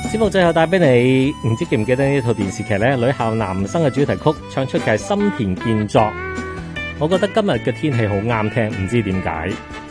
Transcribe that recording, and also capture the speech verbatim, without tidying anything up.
節目最後帶俾你，唔知記唔記得呢套電視劇咧？女校男生嘅主題曲唱出嘅係心田健作。我覺得今日嘅天氣好啱聽，唔知點解。